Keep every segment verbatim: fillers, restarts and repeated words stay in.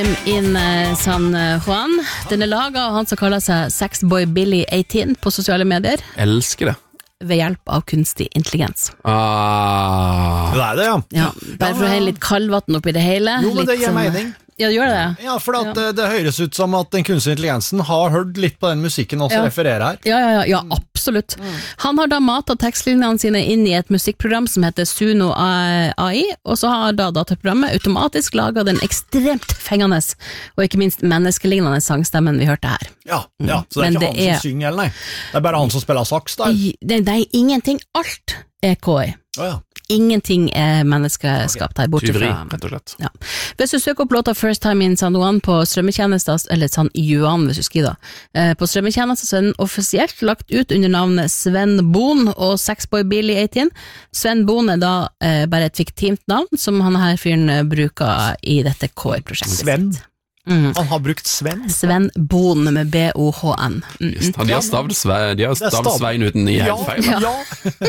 In uh, San Juan. Den er laget av han som kaller seg Sexboy Billy atten på sosiale medier. Elsker det. Ved hjelp av kunstig intelligens. Ah. Det er det, ja. Ja, bare for å helle litt kaldvatten oppi det hele. Jo, men det litt gir sånn, mening. Ja, det gjør det. Ja, for at Ja. det, det høres ut som at den kunstige intelligensen har hørt litt på den musikken og så Ja. refererer her. Ja, ja, ja, ja absolutt. Han har da matet tekstlinjene sine inn i et musikkprogram som heter Suno A I, og så har da dataprogrammet automatisk laget den ekstremt fengende, og ikke minst menneskelignende sangstemmen vi hørte her. Ja, ja. Så det er Men ikke det han er- som synger, eller nei? Det er bare han som spiller saks der. I, det, det er ingenting, alt er K I. Å ja. Ingenting er menneskeskapt her, bortsett Tyveri, fra... rett og slett. Ja. Hvis du søker opp låta First Time in San Juan på strømmetjenester, eller San Juan hvis du skriver da, på strømmetjenester, så er den offisielt lagt ut under navnet Sven Bohn og Sexboy Billy atten. Sven Bohn er da eh, bare et fiktivt navn som han her fyren eh, bruker i dette K I-prosjektet. Sven? Mm. Han har brukt Sven? Sven Bohn med B O H N. Mm. Just, de har stavd Sve- de har Det er stavd stav- Svein uten i helt feil. Ja, ja.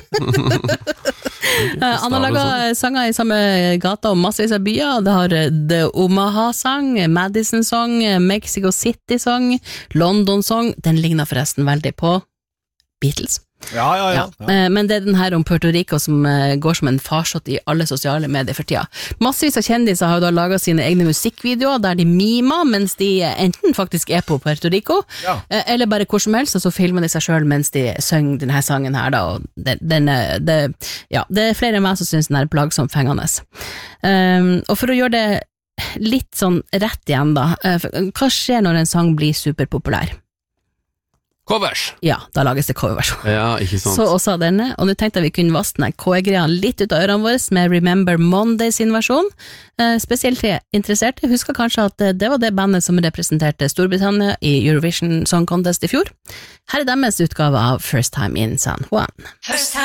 Eh, Han har laget sanger i samme gata og massevis av byer. Det har eh, The Omaha-sang, Madison-sang, Mexico City-sang, London-sang. Den ligner forresten veldig på Beatles. Ja, ja, ja. ja. Eh, Men det er den her om Puerto Rico som eh, går som en farsott i alle sosiale medier for tida. Massevis av kjendiser har jo da laget sine egne musikkvideoer der de mimer mens de eh, enten faktisk er på Puerto Rico, Ja. eh, eller bare hvor som helst, og så filmer de seg selv mens de synger denne sangen her da, og den, den, er- det, ja, det er flere enn meg som synes den er plagsomt fengende. Um, og for å gjøre det litt sånn rett igjen da, eh, for- hva skjer når en sang blir superpopulær? Covers! Ja, da lages det coverversjon. Ja, ikke sant. Så også av denne, og nå tenkte jeg vi kunne vaske den K I-greia litt ut av ørene våre med Remember Monday sin versjon. Eh, spesielt interesserte husker kanskje at eh, det var det bandet som representerte Storbritannia i Eurovision Song Contest i fjor. Her er deres utgave av First Time in San Juan.